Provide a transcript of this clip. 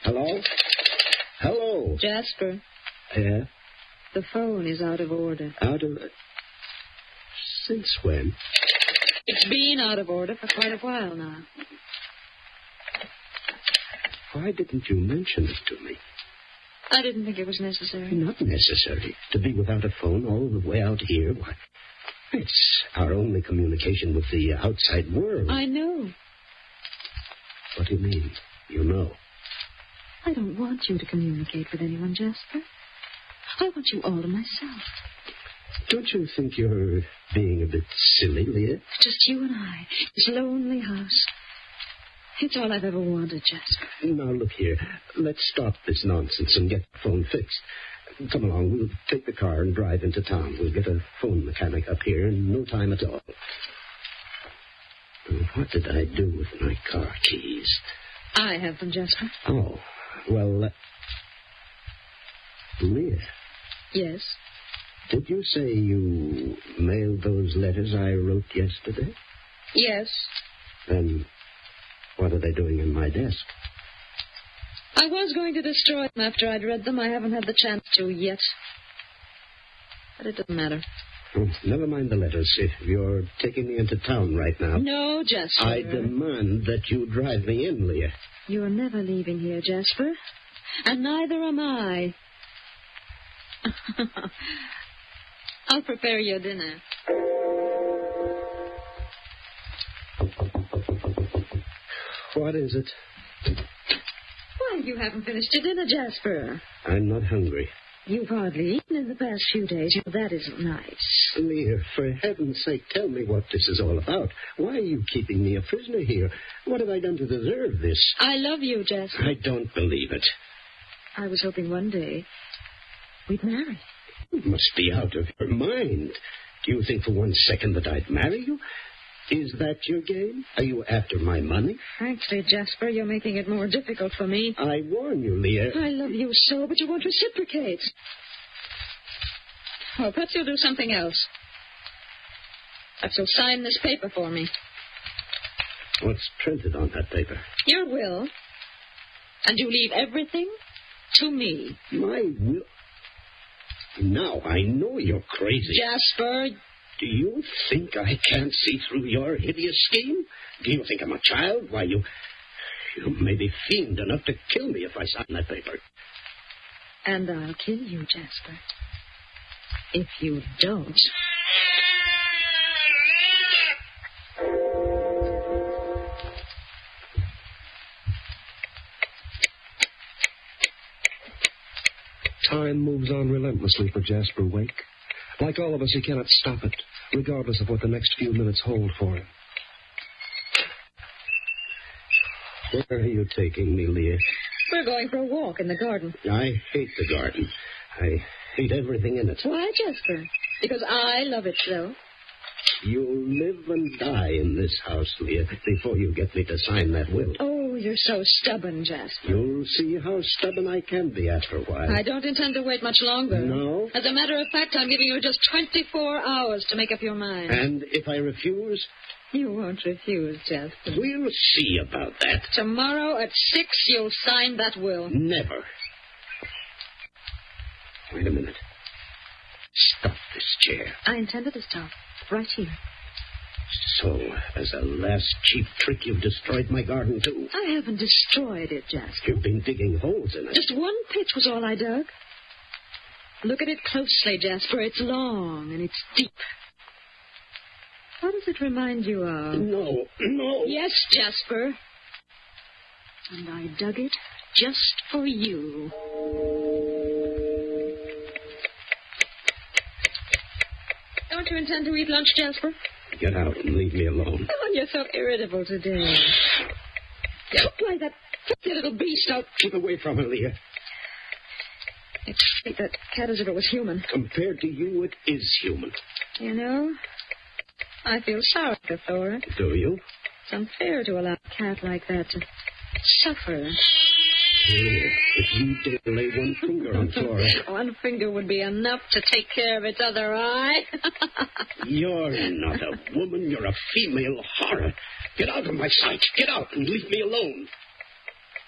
Hello? Hello? Jasper. Yeah? The phone is out of order. Out of... Since when? It's been out of order for quite a while now. Why didn't you mention it to me? I didn't think it was necessary. Not necessary. To be without a phone all the way out here, why... It's our only communication with the outside world. I know. What do you mean? You know? I don't want you to communicate with anyone, Jasper. I want you all to myself. Don't you think you're being a bit silly, Leah? Just you and I. This lonely house. It's all I've ever wanted, Jasper. Now, look here. Let's stop this nonsense and get the phone fixed. Come along. We'll take the car and drive into town. We'll get a phone mechanic up here in no time at all. What did I do with my car keys? I have them, Jasper. Oh, well, Leah. Yes? Did you say you mailed those letters I wrote yesterday? Yes. Then what are they doing in my desk? I was going to destroy them after I'd read them. I haven't had the chance to yet. But it doesn't matter. Oh, never mind the letters. If you're taking me into town right now... No, Jasper. I demand that you drive me in, Leah. You're never leaving here, Jasper. And neither am I. I'll prepare your dinner. What is it? Why, you haven't finished your dinner, Jasper. I'm not hungry. You've hardly eaten in the past few days. That isn't nice. Leah, for heaven's sake, tell me what this is all about. Why are you keeping me a prisoner here? What have I done to deserve this? I love you, Jasper. I don't believe it. I was hoping one day we'd marry. You must be out of your mind. Do you think for 1 second that I'd marry you? Is that your game? Are you after my money? Frankly, Jasper, you're making it more difficult for me. I warn you, Leah. I love you so, but you won't reciprocate. Well, perhaps you'll do something else. Perhaps you'll sign this paper for me. What's printed on that paper? Your will. And you leave everything to me. My will? Now I know you're crazy. Jasper. Do you think I can't see through your hideous scheme? Do you think I'm a child? Why, you may be fiend enough to kill me if I sign that paper. And I'll kill you, Jasper. If you don't. Time moves on relentlessly for Jasper Wake. Like all of us, he cannot stop it, regardless of what the next few minutes hold for him. Where are you taking me, Leah? We're going for a walk in the garden. I hate the garden. I hate everything in it. Why, Jasper? Because I love it so. You'll live and die in this house, Leah, before you get me to sign that will. Oh, you're so stubborn, Jasper. You'll see how stubborn I can be after a while. I don't intend to wait much longer. No? As a matter of fact, I'm giving you just 24 hours to make up your mind. And if I refuse? You won't refuse, Jasper. We'll see about that. Tomorrow at 6, you'll sign that will. Never. Wait a minute. Stop this chair. I intended to stop right here. So, as a last cheap trick, you've destroyed my garden, too. I haven't destroyed it, Jasper. You've been digging holes in it. Just one pitch was all I dug. Look at it closely, Jasper. It's long and it's deep. What does it remind you of? No. Yes, Jasper. And I dug it just for you. Don't you intend to eat lunch, Jasper? Get out and leave me alone. Oh, you're so irritable today. Don't play that filthy little beast out. Keep away from her, Leah. I'd treat that cat as if it was human. Compared to you, it is human. You know, I feel sorry for Thora. Do you? It's unfair to allow a cat like that to suffer. If you dare lay one finger on Flora... One finger would be enough to take care of its other eye. You're not a woman. You're a female horror. Get out of my sight. Get out and leave me alone.